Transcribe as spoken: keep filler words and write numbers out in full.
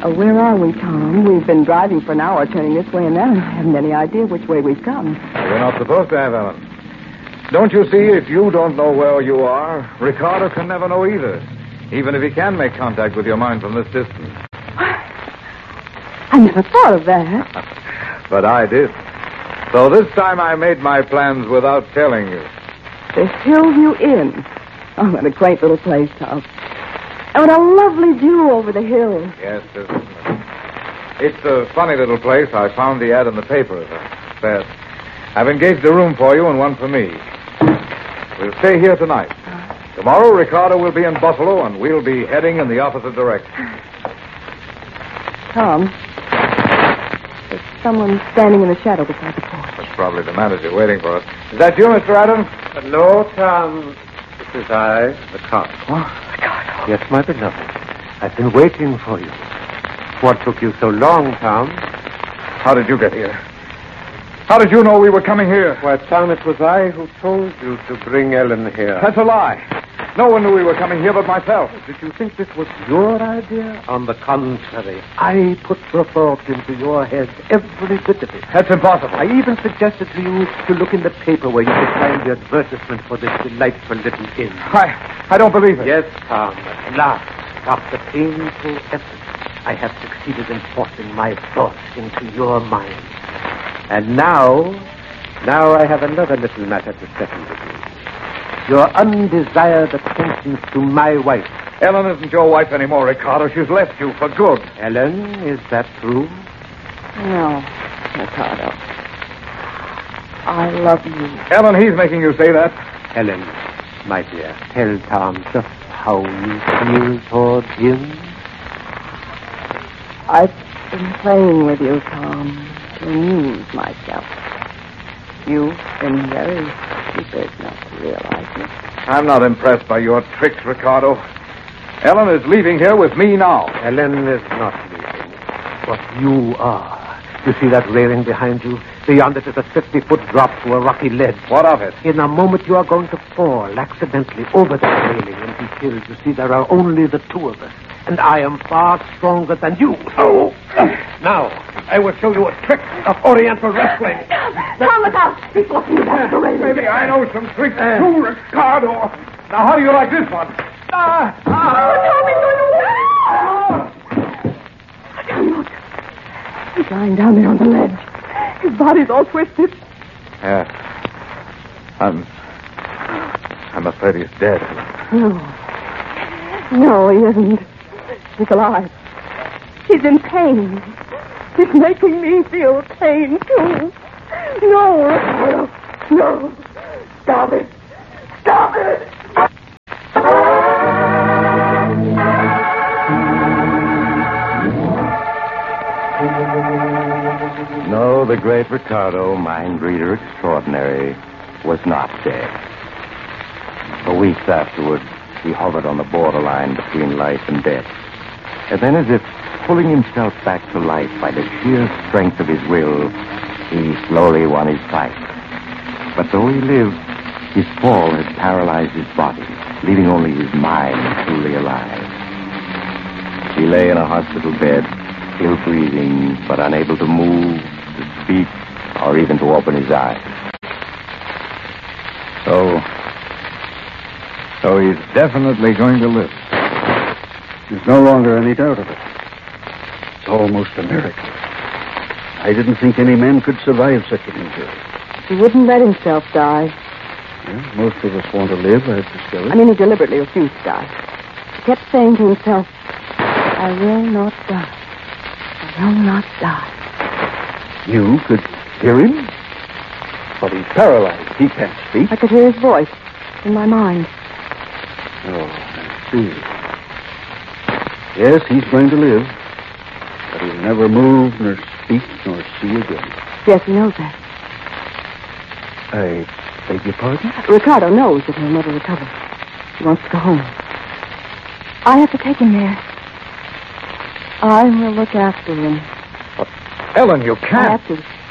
Oh, where are we, Tom? We've been driving for an hour, turning this way and that, and I haven't any idea which way we've come. You're not supposed to have, Ellen. Don't you see, if you don't know where you are, Ricardo can never know either, even if he can make contact with your mind from this distance. I never thought of that. But I did. So this time I made my plans without telling you. The Hillview Inn. Oh, what a quaint little place, Tom. And what a lovely view over the hills. Yes, isn't it? It's a funny little place. I found the ad in the paper. There. I've engaged a room for you and one for me. We'll stay here tonight. Tomorrow, Ricardo will be in Buffalo, and we'll be heading in the opposite direction. Tom, there's someone standing in the shadow beside the porch. That's probably the manager waiting for us. Is that you, Mister Adams? Hello, Tom. This is I, the cop. Oh, Ricardo. Yes, my beloved. I've been waiting for you. What took you so long, Tom? How did you get here? How did you know we were coming here? Why, Tom, it was I who told you to bring Ellen here. That's a lie. No one knew we were coming here but myself. Did you think this was your idea? On the contrary, I put the thought into your head, every bit of it. That's impossible. I even suggested to you to look in the paper where you could find the advertisement for this delightful little inn. I, I don't believe it. Yes, Tom, at last, after painful effort, I have succeeded in forcing my thoughts into your mind. And now, now I have another little matter to settle with you. Your undesired attentions to my wife. Ellen isn't your wife anymore, Ricardo. She's left you for good. Ellen, is that true? No, Ricardo. I love you. Ellen, he's making you say that. Ellen, my dear, tell Tom just how you feel towards him. I've been playing with you, Tom, to amuse myself. You've been very stupid not to realize it. I'm not impressed by your tricks, Ricardo. Ellen is leaving here with me now. Ellen is not leaving, but you are. You see that railing behind you? Beyond it is a fifty-foot drop to a rocky ledge. What of it? In a moment you are going to fall accidentally over that railing and be killed. You see, there are only the two of us, and I am far stronger than you. Oh! Now, I will show you a trick of Oriental wrestling. Tom, look out! He's walking you down the railing. Maybe I know some tricks too, Ricardo. Now, how do you like this one? Ah! Ah! Oh, Tom, he's going to... Oh! Tom, look. He's lying down there on the ledge. His body's all twisted. Yeah. I'm... I'm afraid he's dead. No. No, he isn't. He's alive. He's in pain. He's making me feel pain, too. No, Ricardo. No. Stop it. Stop it. No, the great Ricardo, mind reader extraordinary, was not dead. For weeks afterward, he hovered on the borderline between life and death. And then, as if pulling himself back to life by the sheer strength of his will, he slowly won his fight. But though he lived, his fall had paralyzed his body, leaving only his mind truly alive. He lay in a hospital bed, still breathing, but unable to move, to speak, or even to open his eyes. So... So he's definitely going to live. There's no longer any doubt of it. It's almost a miracle. I didn't think any man could survive such an injury. He wouldn't let himself die. Yeah, most of us want to live, I've discovered. I mean, he deliberately refused to die. He kept saying to himself, I will not die. I will not die. You could hear him? But he's paralyzed. He can't speak. I could hear his voice in my mind. Oh, I see. Yes, he's going to live. But he'll never move, nor speak, nor see again. Yes, he knows that. I beg your pardon? Ricardo knows that he'll never recover. He wants to go home. I have to take him there. I will look after him. Ellen, you I can't. have to.